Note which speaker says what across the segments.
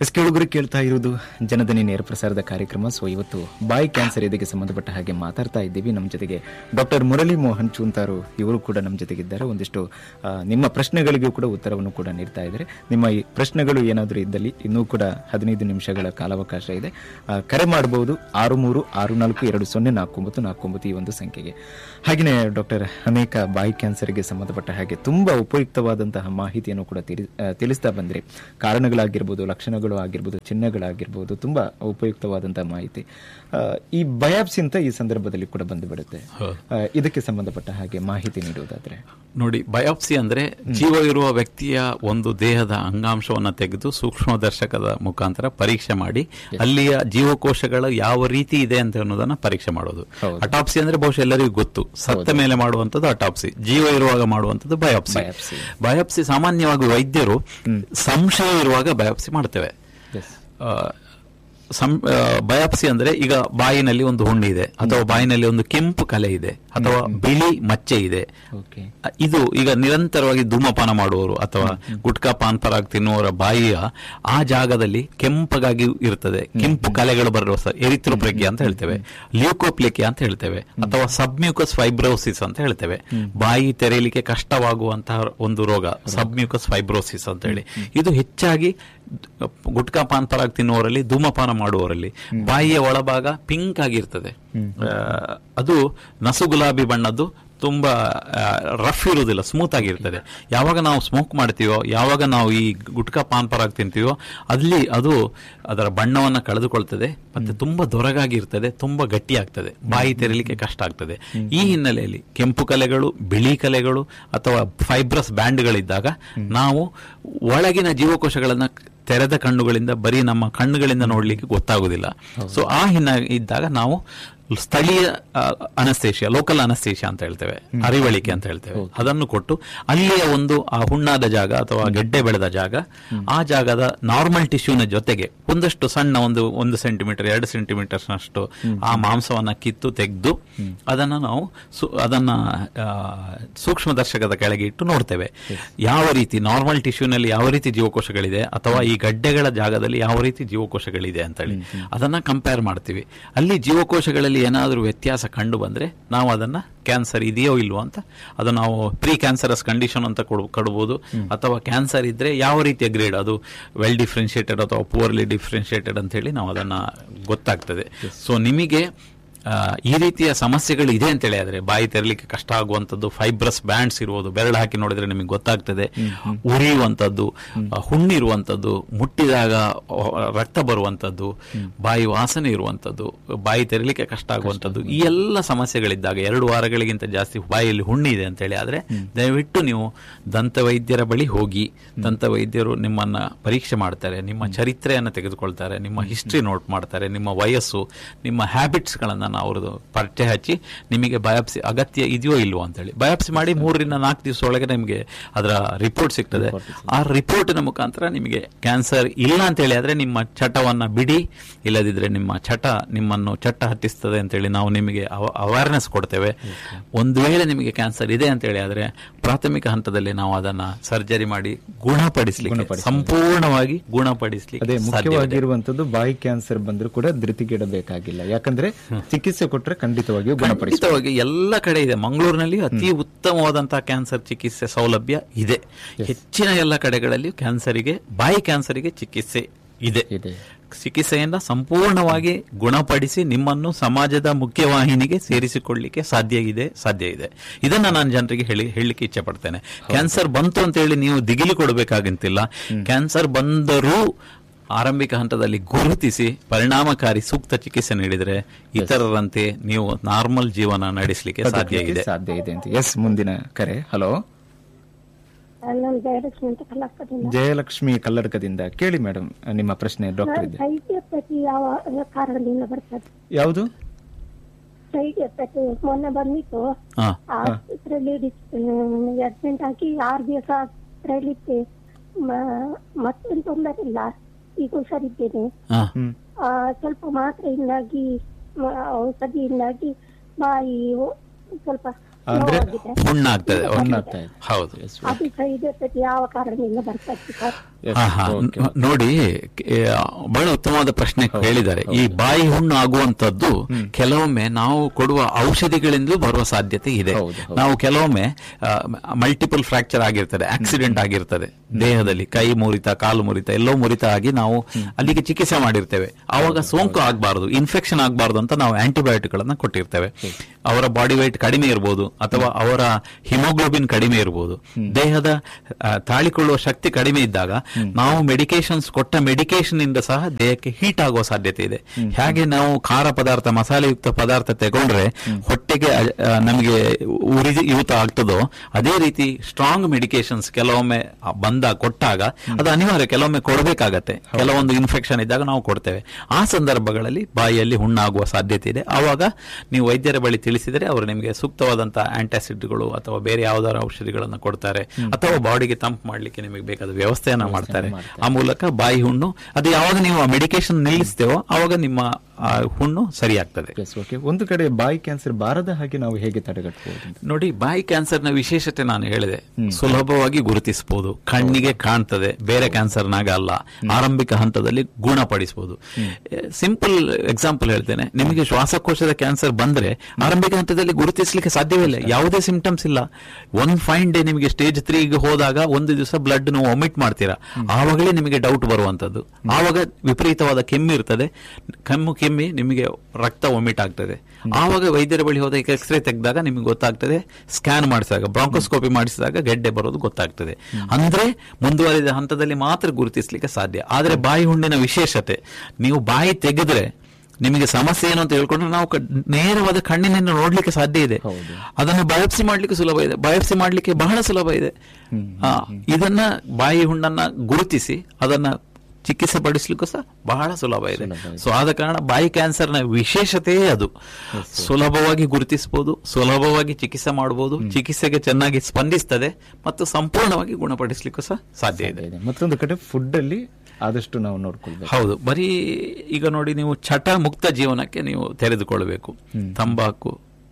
Speaker 1: ಕೇಳುಗರು ಕೇಳ್ತಾ ಇರುವುದು ಜನದನಿ ನೇರ ಪ್ರಸಾರದ ಕಾರ್ಯಕ್ರಮ. ಸೊ ಇವತ್ತು ಬಾಯಿ ಕ್ಯಾನ್ಸರ್ ಇದಕ್ಕೆ ಸಂಬಂಧಪಟ್ಟ ಹಾಗೆ ಮಾತಾಡ್ತಾ ಇದ್ದೀವಿ. ನಮ್ಮ ಜೊತೆಗೆ ಡಾಕ್ಟರ್ ಮುರಳಿ ಮೋಹನ್ ಚೂಂತಾರು ಇವರು ಕೂಡ ನಮ್ಮ ಜೊತೆಗಿದ್ದಾರೆ. ಒಂದಿಷ್ಟು ನಿಮ್ಮ ಪ್ರಶ್ನೆಗಳಿಗೂ ಕೂಡ ಉತ್ತರವನ್ನು ಕೂಡ ನೀಡ್ತಾ ಇದ್ದಾರೆ. ನಿಮ್ಮ ಈ ಪ್ರಶ್ನೆಗಳು ಏನಾದರೂ ಇದ್ದಲ್ಲಿ ಇನ್ನೂ ಕೂಡ 15 ನಿಮಿಷಗಳ ಕಾಲಾವಕಾಶ ಇದೆ. ಕರೆ ಮಾಡಬಹುದು 6364204949 ಈ ಒಂದು ಸಂಖ್ಯೆಗೆ. ಹಾಗೆಯೇ ಡಾಕ್ಟರ್ ಅನೇಕ ಬಾಯಿ ಕ್ಯಾನ್ಸರ್ಗೆ ಸಂಬಂಧಪಟ್ಟ ಹಾಗೆ ತುಂಬಾ ಉಪಯುಕ್ತವಾದಂತಹ ಮಾಹಿತಿಯನ್ನು ಕೂಡ ತಿಳಿಸ್ತಾ ಬಂದ್ರೆ, ಕಾರಣಗಳಾಗಿರ್ಬೋದು, ಲಕ್ಷಣಗಳು ಆಗಿರ್ಬೋದು, ಚಿಹ್ನೆಗಳಾಗಿರ್ಬೋದು, ತುಂಬಾ ಉಪಯುಕ್ತವಾದಂತಹ ಮಾಹಿತಿ. ಈ ಬಯಾಪ್ಸಿ ಅಂತ ಈ ಸಂದರ್ಭದಲ್ಲಿ ಕೂಡ ಬಂದು ಬಿಡುತ್ತೆ. ಇದಕ್ಕೆ ಸಂಬಂಧಪಟ್ಟ ಹಾಗೆ ಮಾಹಿತಿ ನೀಡುವುದಾದ್ರೆ
Speaker 2: ನೋಡಿ, ಬಯಾಪ್ಸಿ ಅಂದ್ರೆ ಜೀವ ಇರುವ ವ್ಯಕ್ತಿಯ ಒಂದು ದೇಹದ ಅಂಗಾಂಶವನ್ನು ತೆಗೆದು ಸೂಕ್ಷ್ಮದರ್ಶಕದ ಮುಖಾಂತರ ಪರೀಕ್ಷೆ ಮಾಡಿ ಅಲ್ಲಿಯ ಜೀವಕೋಶಗಳು ಯಾವ ರೀತಿ ಇದೆ ಅಂತ ಅನ್ನೋದನ್ನ ಪರೀಕ್ಷೆ ಮಾಡೋದು. ಅಟಾಪ್ಸಿ ಅಂದ್ರೆ ಬಹುಶಃ ಎಲ್ಲರಿಗೂ ಗೊತ್ತು, ಸತ್ತ ಮೇಲೆ ಮಾಡುವಂತದ್ದು ಅಟಾಪ್ಸಿ, ಜೀವ ಇರುವಾಗ ಮಾಡುವಂತದ್ದು ಬಯಾಪ್ಸಿ. ಬಯಾಪ್ಸಿ ಸಾಮಾನ್ಯವಾಗಿ ವೈದ್ಯರು ಸಂಶಯ ಇರುವಾಗ ಬಯಾಪ್ಸಿ ಮಾಡ್ತೇವೆ. ಬಯಾಪ್ಸಿ ಅಂದ್ರೆ ಈಗ ಬಾಯಿನಲ್ಲಿ ಒಂದು ಹುಣ್ಣು ಇದೆ, ಅಥವಾ ಬಾಯಿನಲ್ಲಿ ಒಂದು ಕೆಂಪು ಕಲೆ ಇದೆ, ಅಥವಾ ಬಿಳಿ ಮಚ್ಚೆ ಇದೆ. ಇದು ಈಗ ನಿರಂತರವಾಗಿ ಧೂಮಪಾನ ಮಾಡುವವರು ಅಥವಾ ಗುಟ್ಕಾ ಪಾನ್ ಪರಾಗ್ ತಿನ್ನುವವರ ಬಾಯಿಯ ಆ ಜಾಗದಲ್ಲಿ ಕೆಂಪಗಾಗಿ ಇರ್ತದೆ, ಕೆಂಪು ಕಲೆಗಳು ಬರುವ ಎರಿಥ್ರೋಪ್ಲೇಕಿಯಾ ಅಂತ ಹೇಳ್ತೇವೆ, ಲ್ಯೂಕೋಪ್ಲೇಕಿಯಾ ಅಂತ ಹೇಳ್ತೇವೆ, ಅಥವಾ ಸಬ್ಮ್ಯೂಕಸ್ ಫೈಬ್ರೋಸಿಸ್ ಅಂತ ಹೇಳ್ತೇವೆ. ಬಾಯಿ ತೆರೆಯಲಿಕ್ಕೆ ಕಷ್ಟವಾಗುವಂತಹ ಒಂದು ರೋಗ ಸಬ್ಮ್ಯೂಕಸ್ ಫೈಬ್ರೋಸಿಸ್ ಅಂತ ಹೇಳಿ. ಇದು ಹೆಚ್ಚಾಗಿ ಗುಟ್ಕಾ ಪಾನ್ ಪರಾಗ್ ತಿನ್ನುವವರಲ್ಲಿ, ಧೂಮಪಾನ ಮಾಡುವವರಲ್ಲಿ ಬಾಯಿಯ ಒಳಭಾಗ ಪಿಂಕ್ ಆಗಿರ್ತದೆ. ಅದು ನಸುಗುಲಾಬಿ ಬಣ್ಣದ್ದು, ತುಂಬಾ ರಫ್ ಇರುವುದಿಲ್ಲ, ಸ್ಮೂತ್ ಆಗಿರ್ತದೆ. ಯಾವಾಗ ನಾವು ಸ್ಮೋಕ್ ಮಾಡ್ತೀವೋ, ಯಾವಾಗ ನಾವು ಈ ಗುಟ್ಕಾ ಪಾನ್ ಪರಾಗ್ ತಿಂತೀವೋ, ಅಲ್ಲಿ ಅದು ಅದರ ಬಣ್ಣವನ್ನು ಕಳೆದುಕೊಳ್ತದೆ, ಮತ್ತೆ ತುಂಬಾ ದೊರಗಾಗಿರ್ತದೆ, ತುಂಬಾ ಗಟ್ಟಿ ಆಗ್ತದೆ, ಬಾಯಿ ತೆರಲಿಕ್ಕೆ ಕಷ್ಟ ಆಗ್ತದೆ. ಈ ಹಿನ್ನೆಲೆಯಲ್ಲಿ ಕೆಂಪು ಕಲೆಗಳು, ಬಿಳಿ ಕಲೆಗಳು ಅಥವಾ ಫೈಬ್ರಸ್ ಬ್ಯಾಂಡ್ಗಳಿದ್ದಾಗ ನಾವು ಒಳಗಿನ ಜೀವಕೋಶಗಳನ್ನ ತೆರೆದ ಕಣ್ಣುಗಳಿಂದ, ಬರೀ ನಮ್ಮ ಕಣ್ಣುಗಳಿಂದ ನೋಡ್ಲಿಕ್ಕೆ ಗೊತ್ತಾಗುದಿಲ್ಲ. ಸೊ ಆ ಇದ್ದಾಗ ನಾವು ಸ್ಥಳೀಯ ಅನಸ್ತೇಷಿಯಾ, ಲೋಕಲ್ ಅನಸ್ತೇಷಿಯಾ ಅಂತ ಹೇಳ್ತೇವೆ, ಅರಿವಳಿಕೆ ಅಂತ ಹೇಳ್ತೇವೆ, ಅದನ್ನು ಕೊಟ್ಟು ಅಲ್ಲಿಯ ಒಂದು ಆ ಹುಣ್ಣಾದ ಜಾಗ ಅಥವಾ ಗೆಡ್ಡೆ ಬೆಳೆದ ಜಾಗ, ಆ ಜಾಗದ ನಾರ್ಮಲ್ ಟಿಶ್ಯೂನ ಜೊತೆಗೆ ಒಂದಷ್ಟು ಸಣ್ಣ 1 ಸೆಂಟಿಮೀಟರ್ 2 ಸೆಂಟಿಮೀಟರ್ನಷ್ಟು ಆ ಮಾಂಸವನ್ನ ಕಿತ್ತು ತೆಗೆದು ಅದನ್ನ ನಾವು ಸೂಕ್ಷ್ಮದರ್ಶಕದ ಕೆಳಗೆ ಇಟ್ಟು ನೋಡ್ತೇವೆ. ಯಾವ ರೀತಿ ನಾರ್ಮಲ್ ಟಿಶ್ಯೂನಲ್ಲಿ ಯಾವ ರೀತಿ ಜೀವಕೋಶಗಳಿದೆ, ಅಥವಾ ಈ ಗಡ್ಡೆಗಳ ಜಾಗದಲ್ಲಿ ಯಾವ ರೀತಿ ಜೀವಕೋಶಗಳಿದೆ ಅಂತ ಹೇಳಿ ಅದನ್ನ ಕಂಪೇರ್ ಮಾಡ್ತೀವಿ. ಅಲ್ಲಿ ಜೀವಕೋಶಗಳಲ್ಲಿ ಏನಾದರೂ ವ್ಯತ್ಯಾಸ ಕಂಡು ಬಂದ್ರೆ ನಾವು ಅದನ್ನ ಕ್ಯಾನ್ಸರ್ ಇದೆಯೋ ಇಲ್ವೋ ಅಂತ, ಅದು ನಾವು ಪ್ರೀ ಕ್ಯಾನ್ಸರಸ್ ಕಂಡೀಷನ್ ಅಂತ ಕೊಡಬಹುದು, ಅಥವಾ ಕ್ಯಾನ್ಸರ್ ಇದ್ರೆ ಯಾವ ರೀತಿಯ ಗ್ರೇಡ್, ಅದು ವೆಲ್ ಡಿಫ್ರೆನ್ಶಿಯೇಟೆಡ್ ಅಥವಾ ಪೂರ್ಲಿ ಡಿಫ್ರೆನ್ಶಿಯೇಟೆಡ್ ಅಂತ ಹೇಳಿ ನಾವು ಅದನ್ನ ಗೊತ್ತಾಗ್ತದೆ. ಸೊ ನಿಮಗೆ ಈ ರೀತಿಯ ಸಮಸ್ಯೆಗಳು ಇದೆ ಅಂತ ಹೇಳಿ ಆದ್ರೆ, ಬಾಯಿ ತೆರಲಿಕ್ಕೆ ಕಷ್ಟ ಆಗುವಂತದ್ದು, ಫೈಬ್ರಸ್ ಬ್ಯಾಂಡ್ಸ್ ಇರುವುದು, ಬೆರಳು ಹಾಕಿ ನೋಡಿದ್ರೆ ನಿಮಗೆ ಗೊತ್ತಾಗ್ತದೆ, ಉರಿಯುವಂಥದ್ದು, ಹುಣ್ಣಿರುವಂಥದ್ದು, ಮುಟ್ಟಿದಾಗ ರಕ್ತ ಬರುವಂಥದ್ದು, ಬಾಯಿ ವಾಸನೆ ಇರುವಂಥದ್ದು, ಬಾಯಿ ತೆರಲಿಕ್ಕೆ ಕಷ್ಟ ಆಗುವಂಥದ್ದು, ಈ ಎಲ್ಲ ಸಮಸ್ಯೆಗಳಿದ್ದಾಗ 2 ವಾರಗಳಿಗಿಂತ ಜಾಸ್ತಿ ಬಾಯಿಯಲ್ಲಿ ಹುಣ್ಣಿ ಇದೆ ಅಂತ ಹೇಳಿ ಆದ್ರೆ, ದಯವಿಟ್ಟು ನೀವು ದಂತವೈದ್ಯರ ಬಳಿ ಹೋಗಿ, ದಂತವೈದ್ಯರು ನಿಮ್ಮನ್ನ ಪರೀಕ್ಷೆ ಮಾಡ್ತಾರೆ, ನಿಮ್ಮ ಚರಿತ್ರೆಯನ್ನು ತೆಗೆದುಕೊಳ್ತಾರೆ, ನಿಮ್ಮ ಹಿಸ್ಟ್ರಿ ನೋಟ್ ಮಾಡ್ತಾರೆ, ನಿಮ್ಮ ವಯಸ್ಸು, ನಿಮ್ಮ ಹ್ಯಾಬಿಟ್ಸ್ಗಳನ್ನ ಅವ್ರದ್ದು ಪತ್ತೆ ಹಚ್ಚಿ ನಿಮಗೆ ಬಯಾಪ್ಸಿ ಅಗತ್ಯ ಇದೆಯೋ ಇಲ್ವೋ ಅಂತ ಹೇಳಿ ಬಯಾಪ್ಸಿ ಮಾಡಿ 3 ರಿಂದ 4 ದಿವಸ ಒಳಗೆ ನಿಮಗೆ ಅದರ ರಿಪೋರ್ಟ್ ಸಿಗ್ತದೆ. ಆ ರಿಪೋರ್ಟಿನ ಮುಖಾಂತರ ನಿಮಗೆ ಕ್ಯಾನ್ಸರ್ ಇಲ್ಲ ಅಂತ ಹೇಳಿ ಆದ್ರೆ ನಿಮ್ಮ ಚಟವನ್ನ ಬಿಡಿ, ಇಲ್ಲದಿದ್ರೆ ನಿಮ್ಮ ನಿಮ್ಮನ್ನು ಚಟ ಹತ್ತಿಸ್ತದೆ ಅಂತ ಹೇಳಿ ನಾವು ನಿಮಗೆ ಅವೇರ್ನೆಸ್ ಕೊಡ್ತೇವೆ. ಒಂದು ವೇಳೆ ನಿಮಗೆ ಕ್ಯಾನ್ಸರ್ ಇದೆ ಅಂತ ಹೇಳಿ ಆದ್ರೆ ಪ್ರಾಥಮಿಕ ಹಂತದಲ್ಲಿ ನಾವು ಅದನ್ನ ಸರ್ಜರಿ ಮಾಡಿ ಗುಣಪಡಿಸಲಿಕ್ಕೆ, ಸಂಪೂರ್ಣವಾಗಿ ಗುಣಪಡಿಸಲಿಕ್ಕೆ
Speaker 1: ಮುಖ್ಯವಾಗಿರುವಂತದ್ದು. ಬಾಯಿ ಕ್ಯಾನ್ಸರ್ ಬಂದರೂ ಕೂಡ ಧೃತಿಗೆಡಬೇಕಾಗಿಲ್ಲ, ಯಾಕಂದ್ರೆ ಚಿಕಿತ್ಸೆ ಕೊಟ್ಟರೆ ಖಂಡಿತವಾಗಿಯೂ
Speaker 2: ಖಂಡಿತವಾಗಿ ಎಲ್ಲ ಕಡೆ ಇದೆ. ಮಂಗಳೂರಿನಲ್ಲಿ ಅತಿ ಉತ್ತಮವಾದಂತಹ ಕ್ಯಾನ್ಸರ್ ಚಿಕಿತ್ಸೆ ಸೌಲಭ್ಯ ಇದೆ. ಹೆಚ್ಚಿನ ಎಲ್ಲ ಕಡೆಗಳಲ್ಲಿ ಬಾಯಿ ಕ್ಯಾನ್ಸರಿಗೆ ಚಿಕಿತ್ಸೆ ಇದೆ. ಚಿಕಿತ್ಸೆಯನ್ನ ಸಂಪೂರ್ಣವಾಗಿ ಗುಣಪಡಿಸಿ ನಿಮ್ಮನ್ನು ಸಮಾಜದ ಮುಖ್ಯವಾಹಿನಿಗೆ ಸೇರಿಸಿಕೊಳ್ಳಲಿಕ್ಕೆ ಸಾಧ್ಯ ಇದೆ. ಇದನ್ನ ನಾನು ಜನರಿಗೆ ಹೇಳಲಿಕ್ಕೆ ಇಚ್ಛೆ ಪಡ್ತೇನೆ. ಕ್ಯಾನ್ಸರ್ ಬಂತು ಅಂತ ಹೇಳಿ ನೀವು ದಿಗಿಲು ಕೊಡಬೇಕಾಗಂತಿಲ್ಲ. ಕ್ಯಾನ್ಸರ್ ಬಂದರೂ ಆರಂಭಿಕ ಹಂತದಲ್ಲಿ ಗುರುತಿಸಿ ಪರಿಣಾಮಕಾರಿ ಸೂಕ್ತ ಚಿಕಿತ್ಸೆ ನೀಡಿದರೆ ಇತರರಂತೆ ನೀವು ನಾರ್ಮಲ್ ಜೀವನ ನಡೆಸಲಿಕ್ಕೆ ಸಾಧ್ಯ ಇದೆ
Speaker 1: ಅಂತ. ಎಸ್, ಮುಂದಿನ ಕರೆ. ಹಲೋ, ಜಯಲಕ್ಷ್ಮಿ ಕಲ್ಲಡ್ಕದಿಂದ. ಕೇಳಿ ಮೇಡಮ್, ನಿಮ್ಮ ಪ್ರಶ್ನೆ ಡಾಕ್ಟರ್ ಇದೆ. ಯಾವುದು
Speaker 3: ಮೊನ್ನೆ ಬಂದಿತ್ತು, ಅಡ್ಮಿಟ್ ಆಗಿ 6 ದಿವಸ ಇತ್ತು, ಮತ್ತೇನು ತೊಂದರೆ ಇಲ್ಲ, ಈಗ ಹುಷಾರಿದ್ದೇನೆ. ಸ್ವಲ್ಪ ಮಾತ್ರೆಯಿಂದಾಗಿ, ಔಷಧಿಯಿಂದಾಗಿ ಬಾಯಿ ಸ್ವಲ್ಪ
Speaker 2: ಹುಣ್ಣಾಗ್ತದೆ. ಹೌದು,
Speaker 3: ಅದು ಸೈಡ್ ಎಫೆಕ್ಟ್ ಯಾವ ಕಾರಣದಿಂದ ಬರ್ತದೆ ಸರ್?
Speaker 2: ನೋಡಿ, ಬಹಳ ಉತ್ತಮವಾದ ಪ್ರಶ್ನೆ ಕೇಳಿದ್ದಾರೆ. ಈ ಬಾಯಿ ಹುಣ್ಣು ಆಗುವಂತದ್ದು ಕೆಲವೊಮ್ಮೆ ನಾವು ಕೊಡುವ ಔಷಧಿಗಳಿಂದಲೂ ಬರುವ ಸಾಧ್ಯತೆ ಇದೆ. ನಾವು ಕೆಲವೊಮ್ಮೆ ಮಲ್ಟಿಪಲ್ ಫ್ರಾಕ್ಚರ್ ಆಗಿರ್ತದೆ, ಆಕ್ಸಿಡೆಂಟ್ ಆಗಿರ್ತದೆ ದೇಹದಲ್ಲಿ, ಕೈ ಮುರಿತ, ಕಾಲು ಮುರಿತ, ಎಲ್ಲೋ ಮುರಿತ ಆಗಿ ನಾವು ಅಲ್ಲಿಗೆ ಚಿಕಿತ್ಸೆ ಮಾಡಿರ್ತೇವೆ. ಆವಾಗ ಸೋಂಕು ಆಗಬಾರದು, ಇನ್ಫೆಕ್ಷನ್ ಆಗಬಾರದು ಅಂತ ನಾವು ಆಂಟಿಬಯೋಟಿಕ್ ಗಳನ್ನ ಕೊಟ್ಟಿರ್ತೇವೆ. ಅವರ ಬಾಡಿ weight ಕಡಿಮೆ ಇರಬಹುದು, ಅಥವಾ ಅವರ ಹಿಮೋಗ್ಲೋಬಿನ್ ಕಡಿಮೆ ಇರಬಹುದು, ದೇಹದ ತಾಳಿಕೊಳ್ಳುವ ಶಕ್ತಿ ಕಡಿಮೆ ಇದ್ದಾಗ ನಾವು ಮೆಡಿಕೇಶನ್ಸ್ ಕೊಟ್ಟ ಮೆಡಿಕೇಶನ್ ಇಂದ ಸಹ ದೇಹಕ್ಕೆ ಹೀಟ್ ಆಗುವ ಸಾಧ್ಯತೆ ಇದೆ. ಹೇಗೆ ನಾವು ಖಾರ ಪದಾರ್ಥ, ಮಸಾಲೆಯುಕ್ತ ಪದಾರ್ಥ ತಗೊಂಡ್ರೆ ಹೊಟ್ಟೆಗೆ ನಮಗೆ ಉರಿಯೂತ ಆಗ್ತದೋ, ಅದೇ ರೀತಿ ಸ್ಟ್ರಾಂಗ್ ಮೆಡಿಕೇಶನ್ಸ್ ಕೆಲವೊಮ್ಮೆ ಕೊಟ್ಟಾಗ ಅದು ಅನಿವಾರ್ಯ, ಕೆಲವೊಮ್ಮೆ ಕೊಡಬೇಕಾಗತ್ತೆ. ಕೆಲವೊಂದು ಇನ್ಫೆಕ್ಷನ್ ಇದ್ದಾಗ ನಾವು ಕೊಡ್ತೇವೆ. ಆ ಸಂದರ್ಭಗಳಲ್ಲಿ ಬಾಯಿಯಲ್ಲಿ ಹುಣ್ಣಾಗುವ ಸಾಧ್ಯತೆ ಇದೆ. ಆವಾಗ ನೀವು ವೈದ್ಯರ ಬಳಿ ತಿಳಿಸಿದರೆ ಅವರು ನಿಮಗೆ ಸೂಕ್ತವಾದಂತಹ ಆಂಟಾಸಿಡ್ಗಳು ಅಥವಾ ಬೇರೆ ಯಾವ್ದಾದ್ರು ಔಷಧಿಗಳನ್ನು ಕೊಡ್ತಾರೆ, ಅಥವಾ ಬಾಡಿಗೆ ತಂಪು ಮಾಡ್ಲಿಕ್ಕೆ ನಿಮಗೆ ಬೇಕಾದ ವ್ಯವಸ್ಥೆಯನ್ನ ಮಾಡ್ತಾರೆ. ಆ ಮೂಲಕ ಬಾಯಿ ಹುಣ್ಣು, ಅದು ಯಾವಾಗ ನೀವು ಆ ಮೆಡಿಕೇಶನ್ ನಿಲ್ಲಿಸ್ತೇವೋ ಆವಾಗ ನಿಮ್ಮ ಹುಣ್ಣು ಸರಿಯಾಗ್ತದೆ.
Speaker 1: ಒಂದು ಕಡೆ ಬಾಯಿ ಕ್ಯಾನ್ಸರ್ ಬಾರದ ಹಾಗೆ ನಾವು ಹೇಗೆ ತಡೆಗಟ್ಟಬಹುದು?
Speaker 2: ನೋಡಿ, ಬಾಯಿ ಕ್ಯಾನ್ಸರ್ನ ವಿಶೇಷತೆ ನಾನು ಹೇಳಿದೆ, ಸುಲಭವಾಗಿ ಗುರುತಿಸಬಹುದು, ಕಣ್ಣಿಗೆ ಕಾಣ್ತದೆ, ಬೇರೆ ಕ್ಯಾನ್ಸರ್ನಾಗ ಅಲ್ಲ, ಆರಂಭಿಕ ಹಂತದಲ್ಲಿ ಗುಣಪಡಿಸಬಹುದು. ಸಿಂಪಲ್ ಎಕ್ಸಾಂಪಲ್ ಹೇಳ್ತೇನೆ, ನಿಮಗೆ ಶ್ವಾಸಕೋಶದ ಕ್ಯಾನ್ಸರ್ ಬಂದ್ರೆ ಆರಂಭಿಕ ಹಂತದಲ್ಲಿ ಗುರುತಿಸಲಿಕ್ಕೆ ಸಾಧ್ಯವಿಲ್ಲ, ಯಾವುದೇ ಸಿಂಪ್ಟಮ್ಸ್ ಇಲ್ಲ. ಒನ್ ಫೈನ್ ಡೇ ನಿಮಗೆ ಸ್ಟೇಜ್ 3 ಹೋದಾಗ ಒಂದು ದಿವಸ ಬ್ಲಡ್ ನೀವು ಒಮಿಟ್ ಮಾಡ್ತೀರಾ, ಆವಾಗಲೇ ನಿಮಗೆ ಡೌಟ್ ಬರುವಂತದ್ದು. ಆವಾಗ ವಿಪರೀತವಾದ ಕೆಮ್ಮಿರ್ತದೆ, ಕೆಮ್ಮಿ ನಿಮಗೆ ರಕ್ತ ಒಮಿಟ್ ಆಗ್ತದೆ. ಆವಾಗ ವೈದ್ಯರ ಬಳಿ ಹೋದ ಎಕ್ಸ್ರೇ ತೆಗೆದಾಗ ನಿಮಗೆ ಗೊತ್ತಾಗ್ತದೆ, ಸ್ಕ್ಯಾನ್ ಮಾಡಿಸಿದಾಗ, ಬ್ರಾಂಕೋಸ್ಕೋಪಿ ಮಾಡಿಸಿದಾಗ ಗೆಡ್ಡೆ ಬರೋದು ಗೊತ್ತಾಗ್ತದೆ. ಅಂದ್ರೆ ಮುಂದುವರಿದ ಹಂತದಲ್ಲಿ ಮಾತ್ರ ಗುರುತಿಸಲಿಕ್ಕೆ ಸಾಧ್ಯ. ಆದರೆ ಬಾಯಿ ಹುಣ್ಣಿನ ವಿಶೇಷತೆ, ನೀವು ಬಾಯಿ ತೆಗೆದ್ರೆ ನಿಮಗೆ ಸಮಸ್ಯೆ ಏನು ಅಂತ ಹೇಳ್ಕೊಂಡ್ರೆ ನಾವು ನೇರವಾದ ಕಣ್ಣಿನಿಂದ ನೋಡ್ಲಿಕ್ಕೆ ಸಾಧ್ಯ ಇದೆ. ಅದನ್ನು ಬಯಾಪ್ಸಿ ಮಾಡ್ಲಿಕ್ಕೆ ಸುಲಭ ಇದೆ, ಬಯಾಪ್ಸಿ ಮಾಡ್ಲಿಕ್ಕೆ ಬಹಳ ಸುಲಭ ಇದೆ. ಇದನ್ನ ಬಾಯಿ ಹುಣ್ಣನ್ನ ಗುರುತಿಸಿ ಅದನ್ನ ಚಿಕಿತ್ಸೆ ಪಡಿಸ್ಲಿಕ್ಕೂ ಸಹ ಬಹಳ ಸುಲಭ ಇದೆ. ಸೊ ಆದ ಕಾರಣ ಬಾಯಿ ಕ್ಯಾನ್ಸರ್ನ ವಿಶೇಷತೆಯೇ ಅದು. ಸುಲಭವಾಗಿ ಗುರುತಿಸಬಹುದು, ಸುಲಭವಾಗಿ ಚಿಕಿತ್ಸೆ ಮಾಡಬಹುದು, ಚಿಕಿತ್ಸೆಗೆ ಚೆನ್ನಾಗಿ ಸ್ಪಂದಿಸ್ತದೆ ಮತ್ತು ಸಂಪೂರ್ಣವಾಗಿ ಗುಣಪಡಿಸಲಿಕ್ಕೂ ಸಹ ಸಾಧ್ಯ ಇದೆ.
Speaker 1: ಮತ್ತೊಂದು ಕಡೆ ಫುಡ್ ಅಲ್ಲಿ ಆದಷ್ಟು ನಾವು ನೋಡ್ಕೊಳ್ಬೇಕು.
Speaker 2: ಹೌದು, ಬರೀ ಈಗ ನೋಡಿ, ನೀವು ಚಟ ಮುಕ್ತ ಜೀವನಕ್ಕೆ ನೀವು ತೆರೆದುಕೊಳ್ಬೇಕು. ತಂಬಾಕು,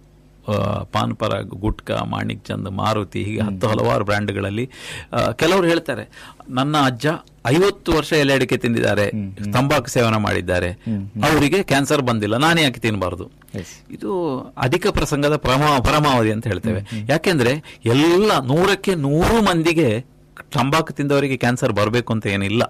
Speaker 2: ಪಾನ್ ಪರಾಗ್, ಗುಟ್ಕಾ, ಮಾಣಿಕ್ ಚಂದ್, ಮಾರುತಿ, ಹೀಗೆ ಹಲವಾರು ಬ್ರ್ಯಾಂಡ್ಗಳಲ್ಲಿ ಕೆಲವರು ಹೇಳ್ತಾರೆ, ನನ್ನ ಅಜ್ಜ 50 ವರ್ಷ ಎಲೆ ಅಡಿಕೆ ತಿಂದಿದ್ದಾರೆ, ತಂಬಾಕು ಸೇವನೆ ಮಾಡಿದ್ದಾರೆ, ಅವರಿಗೆ ಕ್ಯಾನ್ಸರ್ ಬಂದಿಲ್ಲ, ನಾನೇ ಯಾಕೆ ತಿನ್ನಬಾರದು? ಇದು ಅಧಿಕ ಪ್ರಸಂಗದ ಪರಮಾವಧಿ ಅಂತ ಹೇಳ್ತೇವೆ. ಯಾಕೆಂದ್ರೆ ಎಲ್ಲ 100ಕ್ಕೆ 100 ಮಂದಿಗೆ ತಂಬಾಕು ತಿಂದವರಿಗೆ ಕ್ಯಾನ್ಸರ್ ಬರಬೇಕು ಅಂತ ಏನಿಲ್ಲ.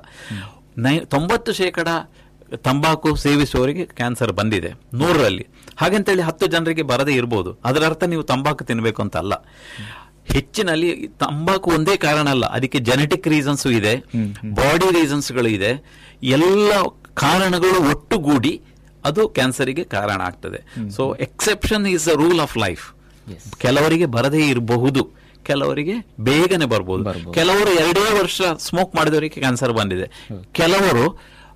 Speaker 2: 90% ತಂಬಾಕು ಸೇವಿಸುವವರಿಗೆ ಕ್ಯಾನ್ಸರ್ ಬಂದಿದೆ 100ರಲ್ಲಿ. ಹಾಗಂತೇಳಿ 10 ಜನರಿಗೆ ಬರದೇ ಇರಬಹುದು. ಅದರ ಅರ್ಥ ನೀವು ತಂಬಾಕು ತಿನ್ನಬೇಕು ಅಂತ ಅಲ್ಲ. ಹೆಚ್ಚಿನಲ್ಲಿ ತಂಬಾಕು ಒಂದೇ ಕಾರಣ ಅಲ್ಲ, ಅದಕ್ಕೆ ಜೆನೆಟಿಕ್ ರೀಸನ್ಸ್ ಇದೆ, ಬಾಡಿ ರೀಸನ್ಸ್ಗಳು ಇದೆ. ಎಲ್ಲ ಕಾರಣಗಳು ಒಟ್ಟುಗೂಡಿ ಅದು ಕ್ಯಾನ್ಸರಿಗೆ ಕಾರಣ ಆಗ್ತದೆ. So exception is the rule of life. ಕೆಲವರಿಗೆ ಬರದೇ ಇರಬಹುದು, ಕೆಲವರಿಗೆ ಬೇಗನೆ ಬರ್ಬೋದು. ಕೆಲವರು 2 ವರ್ಷ ಸ್ಮೋಕ್ ಮಾಡಿದವರಿಗೆ ಕ್ಯಾನ್ಸರ್ ಬಂದಿದೆ, ಕೆಲವರು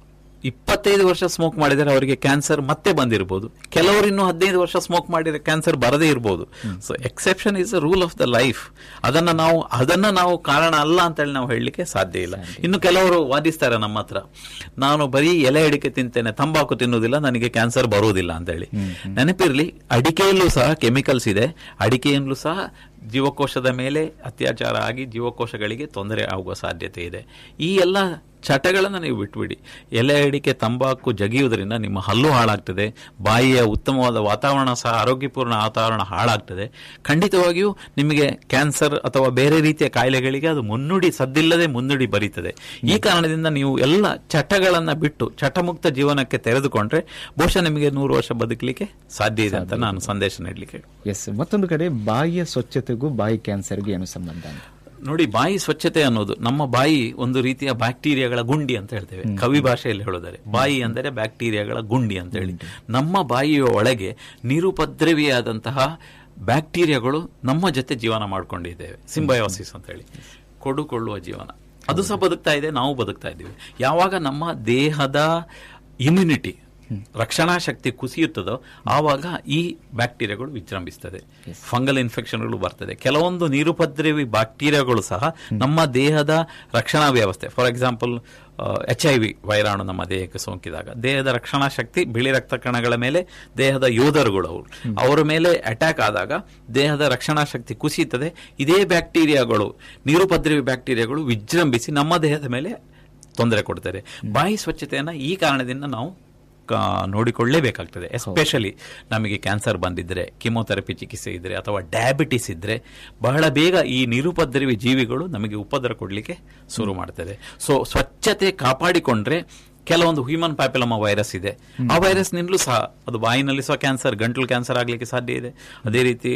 Speaker 2: 25 ವರ್ಷ ಸ್ಮೋಕ್ ಮಾಡಿದರೆ ಅವರಿಗೆ ಕ್ಯಾನ್ಸರ್ ಮತ್ತೆ ಬಂದಿರಬಹುದು, ಕೆಲವರು ಇನ್ನು 15 ವರ್ಷ ಸ್ಮೋಕ್ ಮಾಡಿದರೆ ಕ್ಯಾನ್ಸರ್ ಬರದೇ ಇರಬಹುದು. So exception is the rule of the life. ಅದನ್ನ ನಾವು ಕಾರಣ ಅಲ್ಲ ಅಂತ ಹೇಳಿ ನಾವು ಹೇಳಲಿಕ್ಕೆ ಸಾಧ್ಯ ಇಲ್ಲ. ಇನ್ನು ಕೆಲವರು ವಾದಿಸ್ತಾರೆ ನಮ್ಮ ಹತ್ರ, ನಾನು ಬರೀ ಎಲೆ ಅಡಿಕೆ ತಿಂತೇನೆ, ತಂಬಾಕು ತಿನ್ನುವುದಿಲ್ಲ, ನನಗೆ ಕ್ಯಾನ್ಸರ್ ಬರುವುದಿಲ್ಲ ಅಂತ ಹೇಳಿ. ನೆನಪಿರ್ಲಿ, ಅಡಿಕೆಯಲ್ಲೂ ಸಹ ಕೆಮಿಕಲ್ಸ್ ಇದೆ, ಅಡಿಕೆಯಲ್ಲೂ ಸಹ ಜೀವಕೋಶದ ಮೇಲೆ ಅತ್ಯಾಚಾರ ಆಗಿ ಜೀವಕೋಶಗಳಿಗೆ ತೊಂದರೆ ಆಗುವ ಸಾಧ್ಯತೆ ಇದೆ. ಈ ಎಲ್ಲ ಚಟಗಳನ್ನು ನೀವು ಬಿಟ್ಬಿಡಿ. ಎಲೆ ಅಡಿಕೆ, ತಂಬಾಕು ಜಗಿಯುವುದರಿಂದ ನಿಮ್ಮ ಹಲ್ಲು ಹಾಳಾಗ್ತದೆ, ಬಾಯಿಯ ಉತ್ತಮವಾದ ವಾತಾವರಣ ಸಹ, ಆರೋಗ್ಯಪೂರ್ಣ ವಾತಾವರಣ ಹಾಳಾಗ್ತದೆ. ಖಂಡಿತವಾಗಿಯೂ ನಿಮಗೆ ಕ್ಯಾನ್ಸರ್ ಅಥವಾ ಬೇರೆ ರೀತಿಯ ಕಾಯಿಲೆಗಳಿಗೆ ಅದು ಸದ್ದಿಲ್ಲದೆ ಮುನ್ನುಡಿ ಬರೀತದೆ. ಈ ಕಾರಣದಿಂದ ನೀವು ಎಲ್ಲ ಚಟಗಳನ್ನು ಬಿಟ್ಟು ಚಟಮುಕ್ತ ಜೀವನಕ್ಕೆ ತೆರೆದುಕೊಂಡ್ರೆ ಬಹುಶಃ ನಿಮಗೆ 100 ವರ್ಷ ಬದುಕಲಿಕ್ಕೆ ಸಾಧ್ಯ ಇದೆ ಅಂತ ನಾನು ಸಂದೇಶ ನೀಡಲಿಕ್ಕೆ.
Speaker 1: ಮತ್ತೊಂದು ಕಡೆ ಬಾಯಿಯ ಸ್ವಚ್ಛತೆಗೂ ಬಾಯಿ ಕ್ಯಾನ್ಸರ್ಗೆ ಏನು ಸಂಬಂಧ?
Speaker 2: ನೋಡಿ, ಬಾಯಿ ಸ್ವಚ್ಛತೆ ಅನ್ನೋದು, ನಮ್ಮ ಬಾಯಿ ಒಂದು ರೀತಿಯ ಬ್ಯಾಕ್ಟೀರಿಯಾಗಳ ಗುಂಡಿ ಅಂತ ಹೇಳ್ತೇವೆ. ಕವಿ ಭಾಷೆಯಲ್ಲಿ ಹೇಳೋದಾರೆ ಬಾಯಿ ಅಂದರೆ ಬ್ಯಾಕ್ಟೀರಿಯಾಗಳ ಗುಂಡಿ ಅಂತ ಹೇಳಿ. ನಮ್ಮ ಬಾಯಿಯ ಒಳಗೆ ನಿರುಪದ್ರವಿಯಾದಂತಹ ಬ್ಯಾಕ್ಟೀರಿಯಾಗಳು ನಮ್ಮ ಜೊತೆ ಜೀವನ ಮಾಡ್ಕೊಂಡಿದ್ದೇವೆ, ಸಿಂಬಯೋಸಿಸ್ ಅಂತ ಹೇಳಿ, ಕೊಡುಕೊಳ್ಳುವ ಜೀವನ. ಅದು ಸಹ ಬದುಕ್ತಾ ಇದೆ, ನಾವು ಬದುಕ್ತಾ ಇದ್ದೀವಿ. ಯಾವಾಗ ನಮ್ಮ ದೇಹದ ಇಮ್ಯುನಿಟಿ, ರಕ್ಷಣಾ ಶಕ್ತಿ ಕುಸಿಯುತ್ತದೋ ಆವಾಗ ಈ ಬ್ಯಾಕ್ಟೀರಿಯಾಗಳು ವಿಜೃಂಭಿಸ್ತದೆ, ಫಂಗಲ್ ಇನ್ಫೆಕ್ಷನ್ಗಳು ಬರ್ತದೆ. ಕೆಲವೊಂದು ನಿರುಪದ್ರವಿ ಬ್ಯಾಕ್ಟೀರಿಯಾಗಳು ಸಹ ನಮ್ಮ ದೇಹದ ರಕ್ಷಣಾ ವ್ಯವಸ್ಥೆ, ಫಾರ್ ಎಕ್ಸಾಂಪಲ್ HIV ವೈರಾಣು ನಮ್ಮ ದೇಹಕ್ಕೆ ಸೋಂಕಿದಾಗ ದೇಹದ ರಕ್ಷಣಾ ಶಕ್ತಿ ಬಿಳಿ ರಕ್ತ ಕಣಗಳ ಮೇಲೆ ದೇಹದ ಯೋಧರುಗಳು ಅವರ ಮೇಲೆ ಅಟ್ಯಾಕ್ ಆದಾಗ ದೇಹದ ರಕ್ಷಣಾ ಶಕ್ತಿ ಕುಸಿಯುತ್ತದೆ. ಇದೇ ಬ್ಯಾಕ್ಟೀರಿಯಾಗಳು, ನಿರುಪದ್ರವಿ ಬ್ಯಾಕ್ಟೀರಿಯಾಗಳು ವಿಜೃಂಭಿಸಿ ನಮ್ಮ ದೇಹದ ಮೇಲೆ ತೊಂದರೆ ಕೊಡ್ತಾರೆ. ಬಾಯಿ ಸ್ವಚ್ಛತೆಯನ್ನು ಈ ಕಾರಣದಿಂದ ನಾವು ನೋಡಿಕೊಳ್ಳಲೇಬೇಕಾಗ್ತದೆ. ಎಸ್ಪೆಷಲಿ ನಮಗೆ ಕ್ಯಾನ್ಸರ್ ಬಂದಿದ್ರೆ, ಕಿಮೋಥೆರಪಿ ಚಿಕಿತ್ಸೆ ಇದ್ರೆ ಅಥವಾ ಡಯಾಬಿಟಿಸ್ ಇದ್ರೆ ಬಹಳ ಬೇಗ ಈ ನಿರುಪದ್ರವಿ ಜೀವಿಗಳು ನಮಗೆ ಉಪದ್ರ ಕೊಡಲಿಕ್ಕೆ ಶುರು ಮಾಡ್ತದೆ. ಸೊ ಸ್ವಚ್ಛತೆ ಕಾಪಾಡಿಕೊಂಡ್ರೆ, ಕೆಲವೊಂದು ಹ್ಯೂಮನ್ ಪ್ಯಾಪಿಲೋಮಾ ವೈರಸ್ ಇದೆ, ಆ ವೈರಸ್ ನಿಂದಲೂ ಸಹ ಅದು ಬಾಯಿನಲ್ಲಿ ಸಹ ಕ್ಯಾನ್ಸರ್, ಗಂಟಲು ಕ್ಯಾನ್ಸರ್ ಆಗಲಿಕ್ಕೆ ಸಾಧ್ಯ ಇದೆ. ಅದೇ ರೀತಿ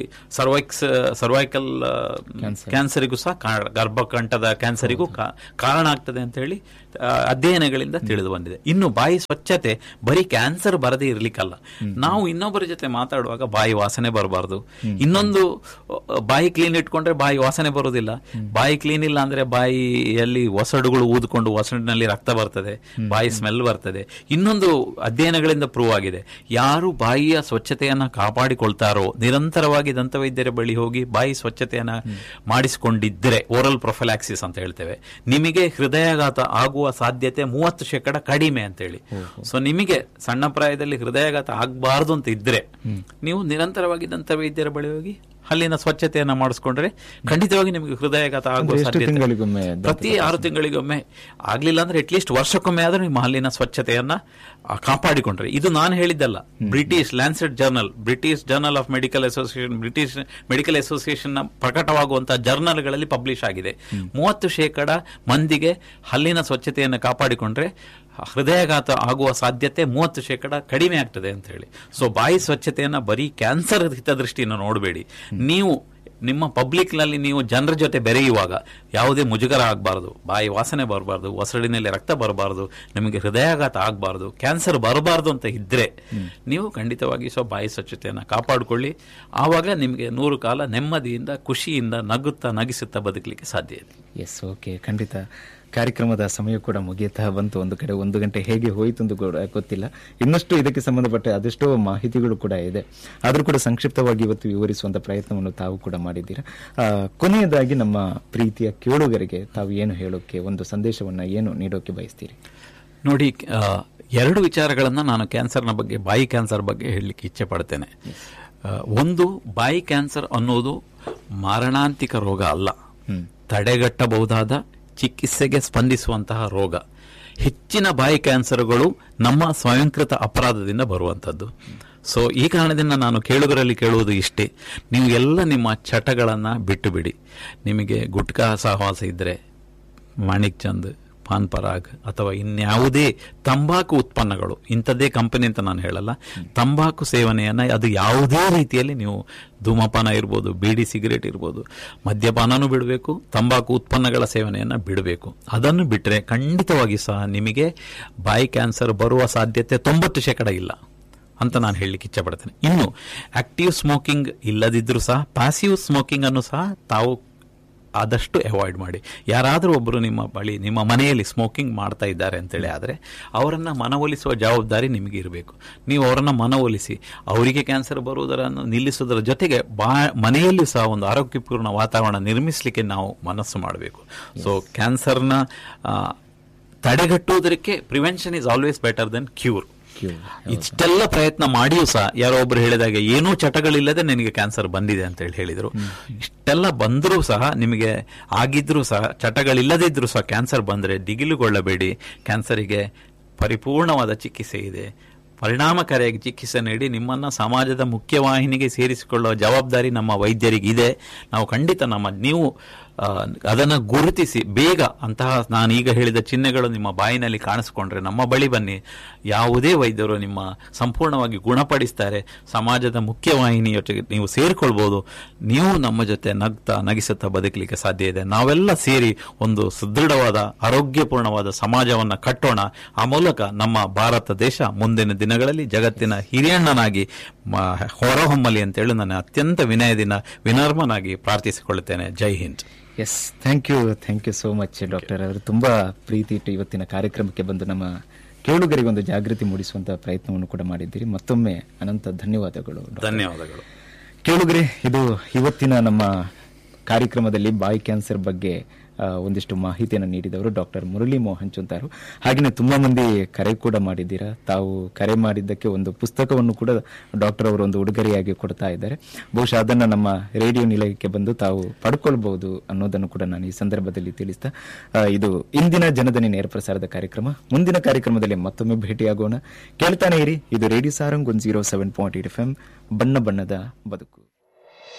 Speaker 2: ಸರ್ವೈಕಲ್ ಕ್ಯಾನ್ಸರಿಗೂ ಸಹ, ಗರ್ಭಕಂಠದ ಕ್ಯಾನ್ಸರಿಗೂ ಕಾರಣ ಆಗ್ತದೆ ಅಂತ ಹೇಳಿ ಅಧ್ಯಯನಗಳಿಂದ ತಿಳಿದು ಬಂದಿದೆ. ಇನ್ನು ಬಾಯಿ ಸ್ವಚ್ಛತೆ ಬರೀ ಕ್ಯಾನ್ಸರ್ ಬರದೇ ಇರ್ಲಿಕ್ಕಲ್ಲ, ನಾವು ಇನ್ನೊಬ್ಬರ ಜೊತೆ ಮಾತಾಡುವಾಗ ಬಾಯಿ ವಾಸನೆ ಬರಬಾರ್ದು. ಇನ್ನೊಂದು, ಬಾಯಿ ಕ್ಲೀನ್ ಇಟ್ಕೊಂಡ್ರೆ ಬಾಯಿ ವಾಸನೆ ಬರೋದಿಲ್ಲ. ಬಾಯಿ ಕ್ಲೀನ್ ಇಲ್ಲ ಅಂದ್ರೆ ಬಾಯಿಯಲ್ಲಿ ಒಸಡುಗಳು ಊದ್ಕೊಂಡು ಒಸಡಿನಲ್ಲಿ ರಕ್ತ ಬರ್ತದೆ, ಬಾಯಿ ಸ್ಮೆಲ್ ಬರ್ತದೆ. ಇನ್ನೊಂದು ಅಧ್ಯಯನಗಳಿಂದ ಪ್ರೂವ್ ಆಗಿದೆ, ಯಾರು ಬಾಯಿಯ ಸ್ವಚ್ಛತೆಯನ್ನ ಕಾಪಾಡಿಕೊಳ್ತಾರೋ, ನಿರಂತರವಾಗಿ ದಂತವೈದ್ಯರ ಬಳಿ ಹೋಗಿ ಬಾಯಿ ಸ್ವಚ್ಛತೆಯನ್ನ ಮಾಡಿಸಿಕೊಂಡಿದ್ದರೆ, ಓರಲ್ ಪ್ರೊಫಿಲಾಕ್ಸಿಸ್ ಅಂತ ಹೇಳ್ತೇವೆ, ನಿಮಗೆ ಹೃದಯಾಘಾತ ಆಗುವ ಸಾಧ್ಯತೆ 30% ಕಡಿಮೆ ಅಂತ ಹೇಳಿ. ಸೊ ನಿಮಗೆ ಸಣ್ಣ ಪ್ರಾಯದಲ್ಲಿ ಹೃದಯಾಘಾತ ಆಗಬಾರ್ದು ಅಂತ ಇದ್ರೆ ನೀವು ನಿರಂತರವಾಗಿ ದಂತವೈದ್ಯರ ಬಳಿ ಹೋಗಿ ಹಲ್ಲಿನ ಸ್ವಚ್ಛತೆಯನ್ನ ಮಾಡಿಸ್ಕೊಂಡ್ರೆ ಖಂಡಿತವಾಗಿ ನಿಮಗೆ ಹೃದಯಾಘಾತ ಆಗುವ ಸಾಧ್ಯತೆ ಪ್ರತಿ 6 ತಿಂಗಳಿಗೊಮ್ಮೆ ಆಗ್ಲಿಲ್ಲ ಅಂದ್ರೆ ಅಟ್ಲೀಸ್ಟ್ ವರ್ಷಕ್ಕೊಮ್ಮೆ ಆದ್ರೂ ನಿಮ್ಮ ಹಲ್ಲಿನ ಸ್ವಚ್ಛತೆಯನ್ನ ಕಾಪಾಡಿಕೊಂಡ್ರೆ. ಇದು ನಾನು ಹೇಳಿದ್ದಲ್ಲ, British Lancet journal, British journal of medical association, British medical association ನ ಪ್ರಕಟವಾಗುವಂತಹ ಜರ್ನಲ್ಗಳಲ್ಲಿ ಪಬ್ಲಿಷ್ ಆಗಿದೆ. 30% ಮಂದಿಗೆ ಹಲ್ಲಿನ ಸ್ವಚ್ಛತೆಯನ್ನು ಕಾಪಾಡಿಕೊಂಡ್ರೆ ಹೃದಯಾಘಾತ ಆಗುವ ಸಾಧ್ಯತೆ 30% ಕಡಿಮೆ ಆಗ್ತದೆ ಅಂತ ಹೇಳಿ. ಸೊ ಬಾಯಿ ಸ್ವಚ್ಛತೆಯನ್ನ ಬರೀ ಕ್ಯಾನ್ಸರ್ ಹಿತದೃಷ್ಟಿಯನ್ನು ನೋಡಬೇಡಿ. ನೀವು ನಿಮ್ಮ ಪಬ್ಲಿಕ್ ನಲ್ಲಿ ನೀವು ಜನರ ಜೊತೆ ಬೆರೆಯುವಾಗ ಯಾವುದೇ ಮುಜುಗರ ಆಗಬಾರದು, ಬಾಯಿ ವಾಸನೆ ಬರಬಾರ್ದು, ಒಸಡಿನಲ್ಲಿ ರಕ್ತ ಬರಬಾರದು, ನಿಮಗೆ ಹೃದಯಾಘಾತ ಆಗಬಾರದು, ಕ್ಯಾನ್ಸರ್ ಬರಬಾರದು ಅಂತ ಇದ್ರೆ ನೀವು ಖಂಡಿತವಾಗಿ ಬಾಯಿ ಸ್ವಚ್ಛತೆಯನ್ನು ಕಾಪಾಡಿಕೊಳ್ಳಿ. ಆವಾಗ ನಿಮಗೆ 100 ಕಾಲ ನೆಮ್ಮದಿಯಿಂದ, ಖುಷಿಯಿಂದ, ನಗುತ್ತಾ ನಗಿಸುತ್ತಾ ಬದುಕಲಿಕ್ಕೆ ಸಾಧ್ಯ ಇದೆ.
Speaker 1: ಎಸ್, ಓಕೆ, ಖಂಡಿತ. ಕಾರ್ಯಕ್ರಮದ ಸಮಯ ಕೂಡ ಮುಗಿಯುತ್ತಾ ಬಂತು. ಒಂದು ಕಡೆ 1 ಗಂಟೆ ಹೇಗೆ ಹೋಯಿತು ಅಂತ ಕೂಡ ಗೊತ್ತಿಲ್ಲ. ಇನ್ನಷ್ಟು ಇದಕ್ಕೆ ಸಂಬಂಧಪಟ್ಟ ಅದೆಷ್ಟೋ ಮಾಹಿತಿಗಳು ಕೂಡ ಇದೆ, ಆದರೂ ಕೂಡ ಸಂಕ್ಷಿಪ್ತವಾಗಿ ಇವತ್ತು ವಿವರಿಸುವಂತ ಪ್ರಯತ್ನವನ್ನು ತಾವು ಕೂಡ ಮಾಡಿದ್ದೀರಾ. ಕೊನೆಯದಾಗಿ ನಮ್ಮ ಪ್ರೀತಿಯ ಕೇಳುಗರಿಗೆ ತಾವು ಏನು ಹೇಳೋಕೆ, ಒಂದು ಸಂದೇಶವನ್ನ ಏನು ನೀಡೋಕೆ ಬಯಸ್ತೀರಿ?
Speaker 2: ನೋಡಿ, 2 ವಿಚಾರಗಳನ್ನ ನಾನು ಕ್ಯಾನ್ಸರ್ನ ಬಗ್ಗೆ, ಬಾಯಿ ಕ್ಯಾನ್ಸರ್ ಬಗ್ಗೆ ಹೇಳಲಿಕ್ಕೆ ಇಚ್ಛೆ ಪಡ್ತೇನೆ. ಒಂದು, ಬಾಯಿ ಕ್ಯಾನ್ಸರ್ ಅನ್ನೋದು ಮಾರಣಾಂತಿಕ ರೋಗ ಅಲ್ಲ, ತಡೆಗಟ್ಟಬಹುದಾದ, ಚಿಕಿತ್ಸೆಗೆ ಸ್ಪಂದಿಸುವಂತಹ ರೋಗ. ಹೆಚ್ಚಿನ ಬಾಯಿ ಕ್ಯಾನ್ಸರ್ಗಳು ನಮ್ಮ ಸ್ವಯಂಕೃತ ಅಪರಾಧದಿಂದ ಬರುವಂಥದ್ದು. ಸೊ ಈ ಕಾರಣದಿಂದ ನಾನು ಕೇಳುಗರಲ್ಲಿ ಕೇಳುವುದು ಇಷ್ಟೇ, ನೀವು ಎಲ್ಲ ನಿಮ್ಮ ಚಟಗಳನ್ನು ಬಿಟ್ಟು ಬಿಡಿ. ನಿಮಗೆ ಗುಟ್ಕಾ ಸಹವಾಸ ಇದ್ದರೆ, ಮಾಣಿಕ್ ಚಂದ್, ಪಾನ್ ಪರಾಗ್ ಅಥವಾ ಇನ್ಯಾವುದೇ ತಂಬಾಕು ಉತ್ಪನ್ನಗಳು, ಇಂಥದ್ದೇ ಕಂಪನಿ ಅಂತ ನಾನು ಹೇಳಲ್ಲ, ತಂಬಾಕು ಸೇವನೆಯನ್ನು ಅದು ಯಾವುದೇ ರೀತಿಯಲ್ಲಿ ನೀವು ಧೂಮಪಾನ ಇರ್ಬೋದು, ಬೀಡಿ ಸಿಗರೇಟ್ ಇರ್ಬೋದು, ಮದ್ಯಪಾನನೂ ಬಿಡಬೇಕು, ತಂಬಾಕು ಉತ್ಪನ್ನಗಳ ಸೇವನೆಯನ್ನು ಬಿಡಬೇಕು. ಅದನ್ನು ಬಿಟ್ಟರೆ ಖಂಡಿತವಾಗಿ ಸಹ ನಿಮಗೆ ಬಾಯಿ ಕ್ಯಾನ್ಸರ್ ಬರುವ ಸಾಧ್ಯತೆ 90% ಇಲ್ಲ ಅಂತ ನಾನು ಹೇಳಲಿಕ್ಕೆ ಇಚ್ಛೆ ಪಡ್ತೇನೆ. ಇನ್ನು ಆಕ್ಟಿವ್ ಸ್ಮೋಕಿಂಗ್ ಇಲ್ಲದಿದ್ರೂ ಸಹ ಪ್ಯಾಸಿವ್ ಸ್ಮೋಕಿಂಗ್ ಅನ್ನು ಸಹ ತಾವು ಆದಷ್ಟು ಅವಾಯ್ಡ್ ಮಾಡಿ. ಯಾರಾದರೂ ಒಬ್ಬರು ನಿಮ್ಮ ಬಳಿ, ನಿಮ್ಮ ಮನೆಯಲ್ಲಿ ಸ್ಮೋಕಿಂಗ್ ಮಾಡ್ತಾ ಇದ್ದಾರೆ ಅಂತೇಳಿ ಆದರೆ ಅವರನ್ನು ಮನವೊಲಿಸುವ ಜವಾಬ್ದಾರಿ ನಿಮಗೆ ಇರಬೇಕು. ನೀವು ಅವರನ್ನು ಮನವೊಲಿಸಿ ಅವರಿಗೆ ಕ್ಯಾನ್ಸರ್ ಬರುವುದನ್ನು ನಿಲ್ಲಿಸುವುದರ ಜೊತೆಗೆ ಮನೆಯಲ್ಲಿ ಸಹ ಒಂದು ಆರೋಗ್ಯಪೂರ್ಣ ವಾತಾವರಣ ನಿರ್ಮಿಸಲಿಕ್ಕೆ ನಾವು ಮನಸ್ಸು ಮಾಡಬೇಕು. ಸೊ ಕ್ಯಾನ್ಸರ್ನ ತಡೆಗಟ್ಟುವುದಕ್ಕೆ prevention is always better then cure. ಇಷ್ಟೆಲ್ಲ ಪ್ರಯತ್ನ ಮಾಡಿಯೂ ಸಹ ಯಾರೋ ಒಬ್ರು ಹೇಳಿದಾಗ ಏನೂ ಚಟಗಳಿಲ್ಲದೆ ನಿನಗೆ ಕ್ಯಾನ್ಸರ್ ಬಂದಿದೆ ಅಂತ ಹೇಳಿದ್ರು. ಇಷ್ಟೆಲ್ಲ ಬಂದರೂ ಸಹ, ನಿಮಗೆ ಆಗಿದ್ರೂ ಸಹ, ಚಟಗಳಿಲ್ಲದಿದ್ರೂ ಸಹ ಕ್ಯಾನ್ಸರ್ ಬಂದರೆ ದಿಗಿಲುಗೊಳ್ಳಬೇಡಿ. ಕ್ಯಾನ್ಸರಿಗೆ ಪರಿಪೂರ್ಣವಾದ ಚಿಕಿತ್ಸೆ ಇದೆ. ಪರಿಣಾಮಕಾರಿಯಾಗಿ ಚಿಕಿತ್ಸೆ ನೀಡಿ ನಿಮ್ಮನ್ನು ಸಮಾಜದ ಮುಖ್ಯವಾಹಿನಿಗೆ ಸೇರಿಸಿಕೊಳ್ಳುವ ಜವಾಬ್ದಾರಿ ನಮ್ಮ ವೈದ್ಯರಿಗಿದೆ. ನಾವು ಖಂಡಿತ ನೀವು ಅದನ್ನು ಗುರುತಿಸಿ ಬೇಗ ಅಂತಹ ನಾನು ಈಗ ಹೇಳಿದ ಚಿಹ್ನೆಗಳು ನಿಮ್ಮ ಬಾಯಿನಲ್ಲಿ ಕಾಣಿಸ್ಕೊಂಡ್ರೆ ನಮ್ಮ ಬಳಿ ಬನ್ನಿ. ಯಾವುದೇ ವೈದ್ಯರು ನಿಮ್ಮ ಸಂಪೂರ್ಣವಾಗಿ ಗುಣಪಡಿಸ್ತಾರೆ. ಸಮಾಜದ ಮುಖ್ಯವಾಹಿನಿಯೊಟ್ಟಿಗೆ ನೀವು ಸೇರಿಕೊಳ್ಬೋದು. ನೀವು ನಮ್ಮ ಜೊತೆ ನಗ್ತಾ ನಗಿಸುತ್ತಾ ಬದುಕಲಿಕ್ಕೆ ಸಾಧ್ಯ ಇದೆ. ನಾವೆಲ್ಲ ಸೇರಿ ಒಂದು ಸುದೃಢವಾದ, ಆರೋಗ್ಯಪೂರ್ಣವಾದ ಸಮಾಜವನ್ನು ಕಟ್ಟೋಣ. ಆ ಮೂಲಕ ನಮ್ಮ ಭಾರತ ದೇಶ ಮುಂದಿನ ದಿನಗಳಲ್ಲಿ ಜಗತ್ತಿನ ಹಿರಿಯಣ್ಣನಾಗಿ ಹೊರಹೊಮ್ಮಲಿ ಅಂತೇಳಿ ನಾನು ಅತ್ಯಂತ ವಿನಯದಿಂದ, ವಿನರ್ಮನಾಗಿ ಪ್ರಾರ್ಥಿಸಿಕೊಳ್ಳುತ್ತೇನೆ. ಜೈ Hind.
Speaker 1: S, thank you so much doctor ಅವರು. ತುಂಬಾ ಪ್ರೀತಿ ಇಟ್ಟು ಇವತ್ತಿನ ಕಾರ್ಯಕ್ರಮಕ್ಕೆ ಬಂದು ನಮ್ಮ ಕೇಳುಗರಿಗೆ ಒಂದು ಜಾಗೃತಿ ಮೂಡಿಸುವಂತಹ ಪ್ರಯತ್ನವನ್ನು ಕೂಡ ಮಾಡಿದ್ದೀರಿ. ಮತ್ತೊಮ್ಮೆ ಅನಂತ ಧನ್ಯವಾದಗಳು.
Speaker 2: ಧನ್ಯವಾದಗಳು.
Speaker 1: ಕೇಳುಗರೆ, ಇದು ಇವತ್ತಿನ ನಮ್ಮ ಕಾರ್ಯಕ್ರಮದಲ್ಲಿ ಬಾಯಿ ಕ್ಯಾನ್ಸರ್ ಬಗ್ಗೆ ಒಂದಿಷ್ಟು ಮಾಹಿತಿಯನ್ನು ನೀಡಿದವರು ಡಾಕ್ಟರ್ ಮುರಳಿ ಮೋಹನ್ ಚುಂತಾರು. ಹಾಗೆಯೇ ತುಂಬಾ ಮಂದಿ ಕರೆ ಕೂಡ ಮಾಡಿದ್ದೀರಾ. ತಾವು ಕರೆ ಮಾಡಿದ್ದಕ್ಕೆ ಒಂದು ಪುಸ್ತಕವನ್ನು ಕೂಡ ಡಾಕ್ಟರ್ ಅವರು ಒಂದು ಉಡುಗೊರೆಯಾಗಿ ಕೊಡ್ತಾ ಇದ್ದಾರೆ. ಬಹುಶಃ ಅದನ್ನು ನಮ್ಮ ರೇಡಿಯೋ ನಿಲಯಕ್ಕೆ ಬಂದು ತಾವು ಪಡ್ಕೊಳ್ಬಹುದು ಅನ್ನೋದನ್ನು ಕೂಡ ನಾನು ಈ ಸಂದರ್ಭದಲ್ಲಿ ತಿಳಿಸ್ತಾ, ಇದು ಇಂದಿನ ಜನಧನಿ ನೇರ ಪ್ರಸಾರದ ಕಾರ್ಯಕ್ರಮ. ಮುಂದಿನ ಕಾರ್ಯಕ್ರಮದಲ್ಲಿ ಮತ್ತೊಮ್ಮೆ ಭೇಟಿಯಾಗೋಣ. ಕೇಳ್ತಾನೆ ಇರಿ. ಇದು ರೇಡಿಯೋ ಸಾರಂಗ್ 107.8 FM, ಬಣ್ಣ ಬಣ್ಣದ ಬದುಕು.